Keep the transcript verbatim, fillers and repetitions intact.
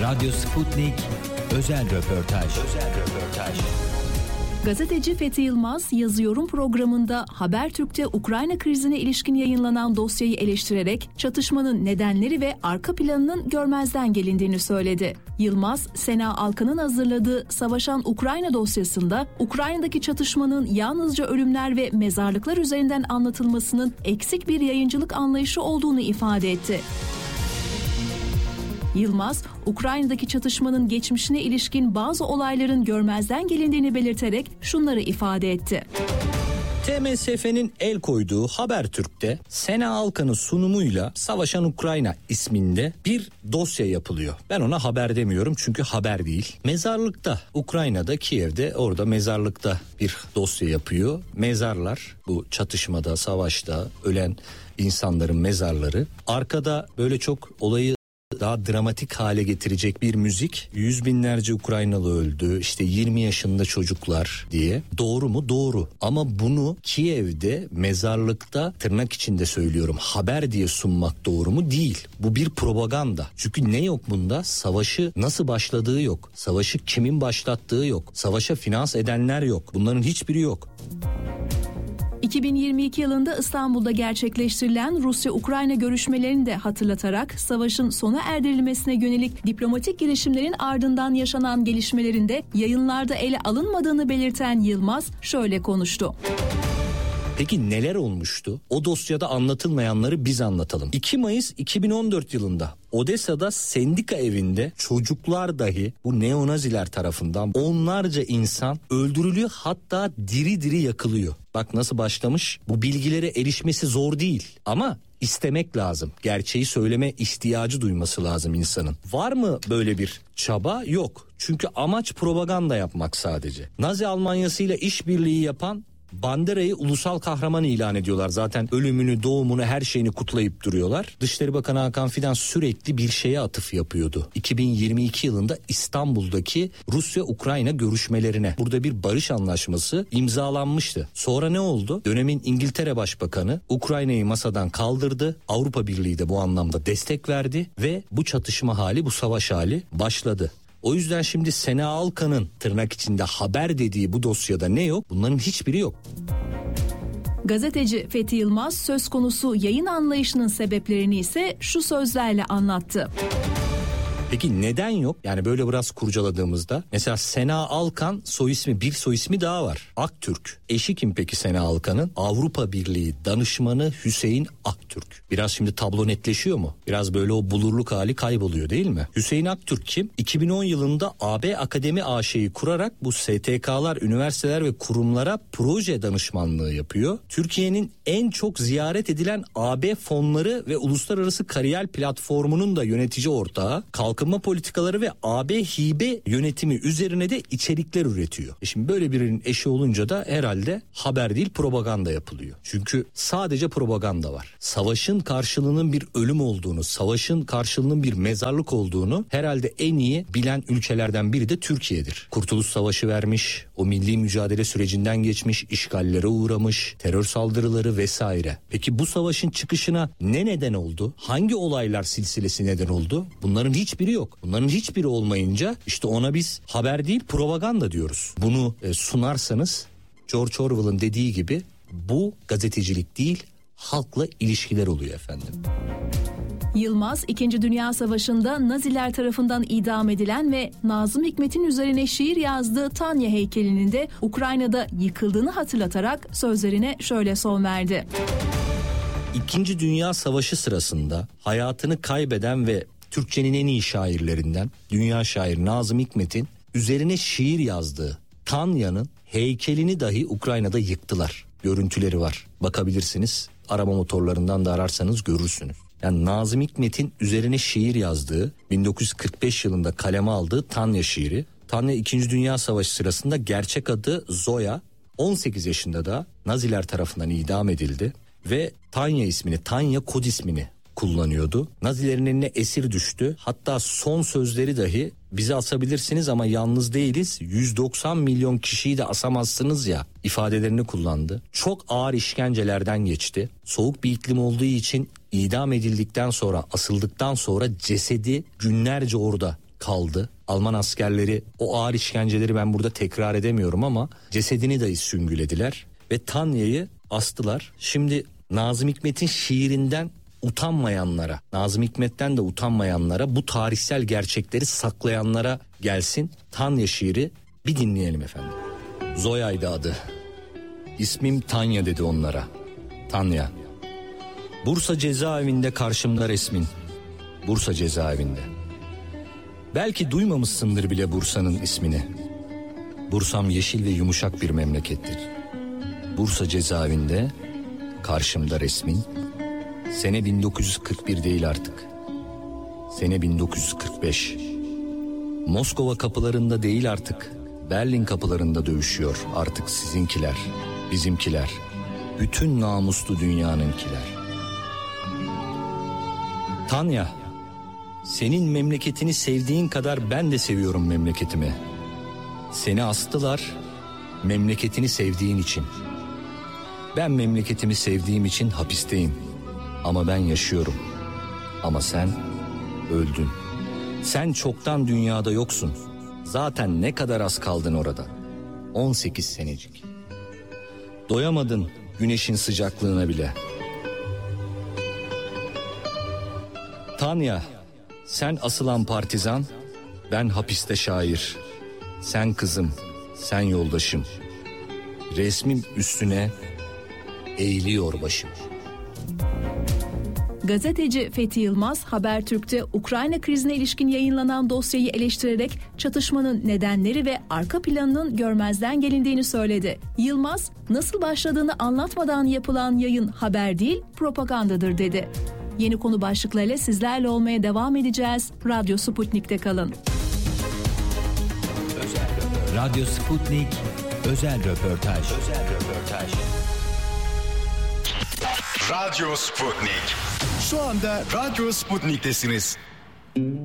Radyo Sputnik özel röportaj. Özel röportaj. Gazeteci Fethi Yılmaz Yazıyorum programında Habertürk'te Ukrayna krizine ilişkin yayınlanan dosyayı eleştirerek çatışmanın nedenleri ve arka planının görmezden gelindiğini söyledi. Yılmaz, Sena Alkan'ın hazırladığı Savaşan Ukrayna dosyasında Ukrayna'daki çatışmanın yalnızca ölümler ve mezarlıklar üzerinden anlatılmasının eksik bir yayıncılık anlayışı olduğunu ifade etti. Yılmaz, Ukrayna'daki çatışmanın geçmişine ilişkin bazı olayların görmezden gelindiğini belirterek şunları ifade etti. T M S F'nin el koyduğu Habertürk'te Sena Alkan'ın sunumuyla Savaşan Ukrayna isminde bir dosya yapılıyor. Ben ona haber demiyorum çünkü haber değil. Mezarlıkta, Ukrayna'da, Kiev'de, orada mezarlıkta bir dosya yapıyor. Mezarlar, bu çatışmada, savaşta ölen insanların mezarları. Arkada böyle çok olayı daha dramatik hale getirecek bir müzik. Yüz binlerce Ukraynalı öldü, işte yirmi yaşında çocuklar diye. Doğru mu? Doğru. Ama bunu Kiev'de mezarlıkta, tırnak içinde söylüyorum, haber diye sunmak doğru mu? Değil. Bu bir propaganda. Çünkü ne yok bunda? Savaşı nasıl başladığı yok. Savaşı kimin başlattığı yok. Savaşa finans edenler yok. Bunların hiçbiri yok. iki bin yirmi iki yılında İstanbul'da gerçekleştirilen Rusya-Ukrayna görüşmelerini de hatırlatarak savaşın sona erdirilmesine yönelik diplomatik girişimlerin ardından yaşanan gelişmelerinde yayınlarda ele alınmadığını belirten Yılmaz şöyle konuştu. Peki neler olmuştu? O dosyada anlatılmayanları biz anlatalım. iki Mayıs iki bin on dört yılında Odessa'da sendika evinde çocuklar dahi bu neonaziler tarafından onlarca insan öldürülüyor, hatta diri diri yakılıyor. Bak nasıl başlamış. Bu bilgilere erişmesi zor değil ama istemek lazım. Gerçeği söyleme ihtiyacı duyması lazım insanın. Var mı böyle bir çaba? Yok. Çünkü amaç propaganda yapmak sadece. Nazi Almanyası'yla işbirliği yapan Bandera'yı ulusal kahraman ilan ediyorlar. Zaten ölümünü, doğumunu, her şeyini kutlayıp duruyorlar. Dışişleri Bakanı Hakan Fidan sürekli bir şeye atıf yapıyordu. iki bin yirmi iki yılında İstanbul'daki Rusya-Ukrayna görüşmelerine. Burada bir barış anlaşması imzalanmıştı. Sonra ne oldu? Dönemin İngiltere Başbakanı Ukrayna'yı masadan kaldırdı. Avrupa Birliği de bu anlamda destek verdi ve bu çatışma hali, bu savaş hali başladı. O yüzden şimdi Sena Alkan'ın tırnak içinde haber dediği bu dosyada ne yok? Bunların hiçbiri yok. Gazeteci Fethi Yılmaz söz konusu yayın anlayışının sebeplerini ise şu sözlerle anlattı. Peki neden yok? Yani böyle biraz kurcaladığımızda mesela Sena Alkan soy ismi, bir soy ismi daha var. Aktürk. Eşi kim peki Sena Alkan'ın? Avrupa Birliği danışmanı Hüseyin Aktürk. Biraz şimdi tablo netleşiyor mu? Biraz böyle o bulurluk hali kayboluyor değil mi? Hüseyin Aktürk kim? iki bin on yılında A B Akademi A Ş'yi kurarak bu S T K'lar, üniversiteler ve kurumlara proje danışmanlığı yapıyor. Türkiye'nin en çok ziyaret edilen A B fonları ve uluslararası kariyer platformunun da yönetici ortağı. Kalkınma politikaları ve A B hibe yönetimi üzerine de içerikler üretiyor. E şimdi böyle birinin eşi olunca da herhalde haber değil propaganda yapılıyor. Çünkü sadece propaganda var. Savaşın karşılığının bir ölüm olduğunu, savaşın karşılığının bir mezarlık olduğunu herhalde en iyi bilen ülkelerden biri de Türkiye'dir. Kurtuluş Savaşı vermiş, o milli mücadele sürecinden geçmiş, işgallere uğramış, terör saldırıları vesaire. Peki bu savaşın çıkışına ne neden oldu? Hangi olaylar silsilesi neden oldu? Bunların hiçbiri yok. Bunların hiçbiri olmayınca işte ona biz haber değil propaganda diyoruz. Bunu e, sunarsanız George Orwell'ın dediği gibi bu gazetecilik değil, halkla ilişkiler oluyor efendim. Yılmaz, İkinci Dünya Savaşı'nda Naziler tarafından idam edilen ve Nazım Hikmet'in üzerine şiir yazdığı Tanya heykelinin de Ukrayna'da yıkıldığını hatırlatarak sözlerine şöyle son verdi. İkinci Dünya Savaşı sırasında hayatını kaybeden ve Türkçenin en iyi şairlerinden dünya şairi Nazım Hikmet'in üzerine şiir yazdığı Tanya'nın heykelini dahi Ukrayna'da yıktılar. Görüntüleri var. Bakabilirsiniz. Arama motorlarından da ararsanız görürsünüz. Yani Nazım Hikmet'in üzerine şiir yazdığı, bin dokuz yüz kırk beş yılında kaleme aldığı Tanya şiiri. Tanya İkinci Dünya Savaşı sırasında gerçek adı Zoya, on sekiz yaşında da Naziler tarafından idam edildi ve Tanya ismini, Tanya kod ismini kullanıyordu. Nazilerin eline esir düştü. Hatta son sözleri dahi bizi asabilirsiniz ama yalnız değiliz. yüz doksan milyon kişiyi de asamazsınız ya ifadelerini kullandı. Çok ağır işkencelerden geçti. Soğuk bir iklim olduğu için idam edildikten sonra, asıldıktan sonra cesedi günlerce orada kaldı. Alman askerleri o ağır işkenceleri ben burada tekrar edemiyorum ama cesedini dahi süngülediler ve Tanya'yı astılar. Şimdi Nazım Hikmet'in şiirinden utanmayanlara, Nazım Hikmet'ten de utanmayanlara, bu tarihsel gerçekleri saklayanlara gelsin Tanya şiiri, bir dinleyelim efendim. Zoya'ydı adı. İsmim Tanya dedi onlara. Tanya. Bursa cezaevinde karşımda resmin. Bursa cezaevinde. Belki duymamışsındır bile Bursa'nın ismini. Bursam yeşil ve yumuşak bir memlekettir. Bursa cezaevinde karşımda resmin. Sene bin dokuz yüz kırk bir değil artık. Sene bin dokuz yüz kırk beş. Moskova kapılarında değil artık. Berlin kapılarında dövüşüyor artık sizinkiler, bizimkiler. Bütün namuslu dünyanınkiler. Tanya, senin memleketini sevdiğin kadar ben de seviyorum memleketimi. Seni astılar memleketini sevdiğin için. Ben memleketimi sevdiğim için hapisteyim. Ama ben yaşıyorum. Ama sen öldün. Sen çoktan dünyada yoksun. Zaten ne kadar az kaldın orada. on sekiz senecik. Doyamadın güneşin sıcaklığına bile. Tanya, sen asılan partizan, ben hapiste şair. Sen kızım, sen yoldaşım. Resmim üstüne eğiliyor başım. Gazeteci Fethi Yılmaz, Habertürk'te Ukrayna krizine ilişkin yayınlanan dosyayı eleştirerek çatışmanın nedenleri ve arka planının görmezden gelindiğini söyledi. Yılmaz, nasıl başladığını anlatmadan yapılan yayın haber değil, propagandadır dedi. Yeni konu başlıklarıyla sizlerle olmaya devam edeceğiz. Radyo Sputnik'te kalın. Radyo Sputnik özel röportaj. Özel röportaj. Radyo Sputnik. Şu anda Radyo Sputnik'tesiniz.